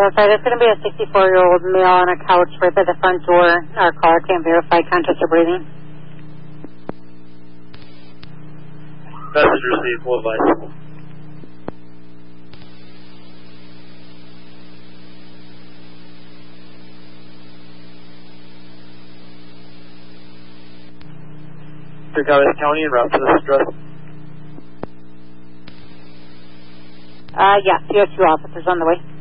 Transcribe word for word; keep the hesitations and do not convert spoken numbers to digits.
Sorry, there's going to be a sixty-four-year-old male on a couch right by the front door. Our caller can't verify conscious or breathing. Message received, full advice. Travis County and route to this address. Uh, yeah, you have two officers on the way.